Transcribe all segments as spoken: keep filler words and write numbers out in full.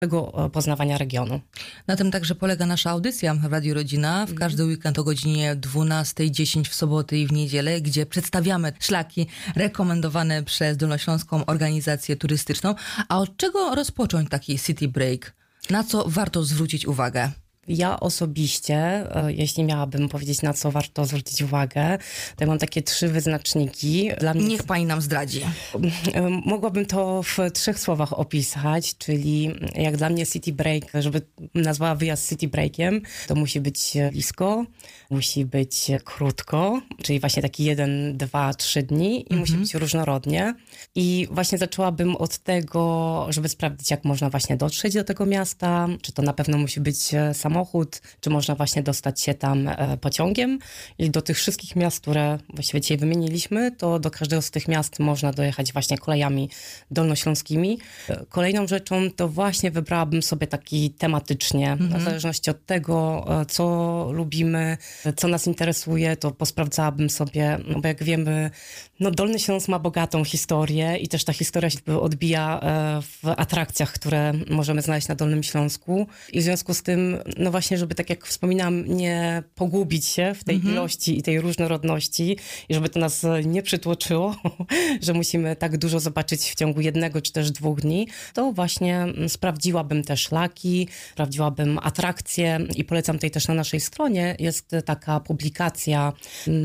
tego poznawania regionu. Na tym także polega nasza audycja w Radiu Rodzina. W każdy weekend o godzinie dwunastej dziesięć w soboty i w niedzielę, gdzie przedstawiamy szlaki rekomendowane przez Dolnośląską Organizację Turystyczną. A od czego rozpocząć taki city break? Na co warto zwrócić uwagę? Ja osobiście, jeśli miałabym powiedzieć, na co warto zwrócić uwagę, to ja mam takie trzy wyznaczniki. Dla mnie... Niech pani nam zdradzi. Mogłabym to w trzech słowach opisać, czyli jak dla mnie city break, żeby nazwała wyjazd city breakiem, to musi być blisko, musi być krótko, czyli właśnie taki jeden, dwa, trzy dni i mhm. musi być różnorodnie. I właśnie zaczęłabym od tego, żeby sprawdzić, jak można właśnie dotrzeć do tego miasta, czy to na pewno musi być samochód, samochód, czy można właśnie dostać się tam pociągiem. I do tych wszystkich miast, które właściwie dzisiaj wymieniliśmy, to do każdego z tych miast można dojechać właśnie kolejami dolnośląskimi. Kolejną rzeczą to właśnie wybrałabym sobie taki tematycznie, mm-hmm. w zależności od tego, co lubimy, co nas interesuje, to posprawdzałabym sobie, no bo jak wiemy, no Dolny Śląsk ma bogatą historię i też ta historia się odbija w atrakcjach, które możemy znaleźć na Dolnym Śląsku. I w związku z tym no właśnie, żeby tak jak wspominałam, nie pogubić się w tej mm-hmm. ilości i tej różnorodności i żeby to nas nie przytłoczyło, że musimy tak dużo zobaczyć w ciągu jednego czy też dwóch dni, to właśnie sprawdziłabym te szlaki, sprawdziłabym atrakcje i polecam tutaj też na naszej stronie. Jest taka publikacja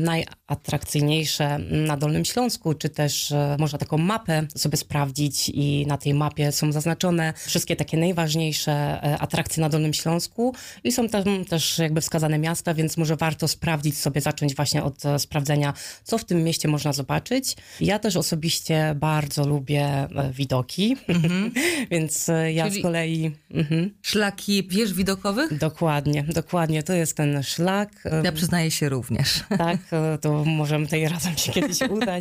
najatrakcyjniejsze na Dolnym Śląsku, czy też można taką mapę sobie sprawdzić i na tej mapie są zaznaczone wszystkie takie najważniejsze atrakcje na Dolnym Śląsku. I są tam też jakby wskazane miasta, więc może warto sprawdzić sobie, zacząć właśnie od sprawdzenia, co w tym mieście można zobaczyć. Ja też osobiście bardzo lubię widoki, mm-hmm. więc ja Czyli z kolei... Mm-hmm. Szlaki wież widokowych? Dokładnie, dokładnie, to jest ten szlak. Ja przyznaję się również. Tak, to możemy tutaj razem się kiedyś udać.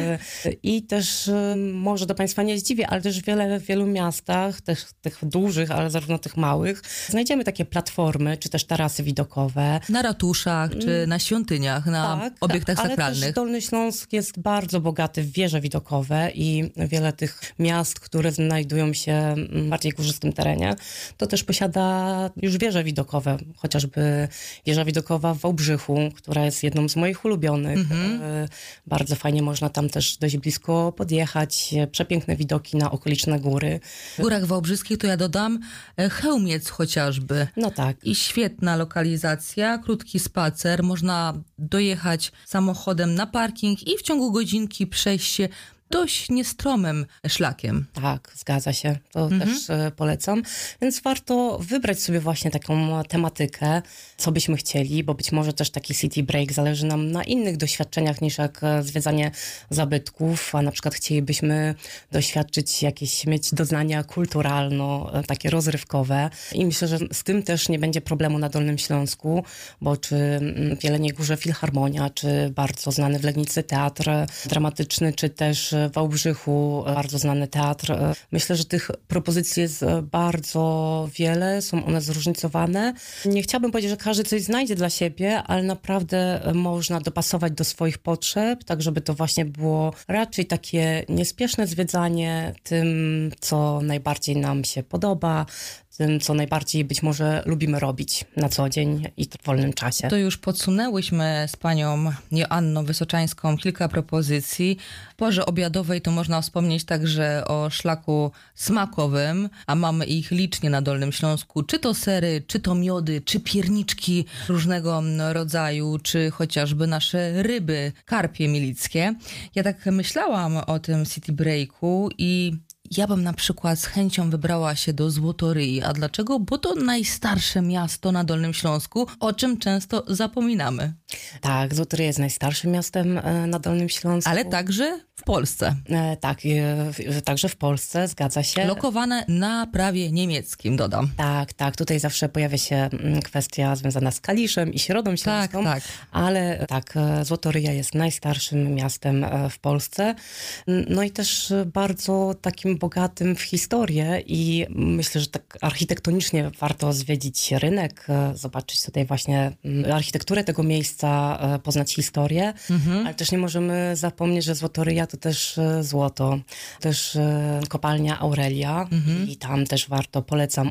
I też może do Państwa nie zdziwię, ale też w wiele, w wielu miastach, tych, tych dużych, ale zarówno tych małych, znajdziemy takie platformy, czy też tarasy widokowe. Na ratuszach, czy na świątyniach, na tak, obiektach ale sakralnych. Ale też Dolny Śląsk jest bardzo bogaty w wieże widokowe i wiele tych miast, które znajdują się w bardziej górzystym terenie, to też posiada już wieże widokowe. Chociażby wieża widokowa w Wałbrzychu, która jest jedną z moich ulubionych. Mhm. Bardzo fajnie można tam też dość blisko podjechać. Przepiękne widoki na okoliczne góry. W Górach Wałbrzyskich to ja dodam Chełmiec chociażby. No tak. I świetna lokalizacja, krótki spacer, można dojechać samochodem na parking i w ciągu godzinki przejść się dość niestromym szlakiem. Tak, zgadza się. To mhm. też e, polecam. Więc warto wybrać sobie właśnie taką tematykę, co byśmy chcieli, bo być może też taki city break zależy nam na innych doświadczeniach niż jak zwiedzanie zabytków, a na przykład chcielibyśmy doświadczyć jakieś, mieć doznania kulturalno, takie rozrywkowe. I myślę, że z tym też nie będzie problemu na Dolnym Śląsku, bo czy w Jeleniej Górze Filharmonia, czy bardzo znany w Legnicy teatr dramatyczny, czy też w Wałbrzychu bardzo znany teatr. Myślę, że tych propozycji jest bardzo wiele, są one zróżnicowane. Nie chciałabym powiedzieć, że każdy coś znajdzie dla siebie, ale naprawdę można dopasować do swoich potrzeb, tak żeby to właśnie było raczej takie niespieszne zwiedzanie tym, co najbardziej nam się podoba, tym, co najbardziej być może lubimy robić na co dzień i w wolnym czasie. To już podsunęłyśmy z panią Joanną Wysoczańską kilka propozycji. W porze obiadowej to można wspomnieć także o szlaku smakowym, a mamy ich licznie na Dolnym Śląsku. Czy to sery, czy to miody, czy pierniczki różnego rodzaju, czy chociażby nasze ryby, karpie milickie. Ja tak myślałam o tym city breaku i ja bym na przykład z chęcią wybrała się do Złotoryi. A dlaczego? Bo to najstarsze miasto na Dolnym Śląsku, o czym często zapominamy. Tak, Złotoryi jest najstarszym miastem na Dolnym Śląsku. Ale także w Polsce. E, tak, e, także w Polsce, zgadza się. Lokowane na prawie niemieckim, dodam. Tak, tak, tutaj zawsze pojawia się kwestia związana z Kaliszem i Środą Śląską. Tak, tak. Ale tak, Złotoryja jest najstarszym miastem w Polsce. No i też bardzo takim bogatym w historię i myślę, że tak architektonicznie warto zwiedzić rynek, zobaczyć tutaj właśnie architekturę tego miejsca, poznać historię, mhm. ale też nie możemy zapomnieć, że Złotoryja to też złoto, też kopalnia Aurelia mhm. i tam też warto, polecam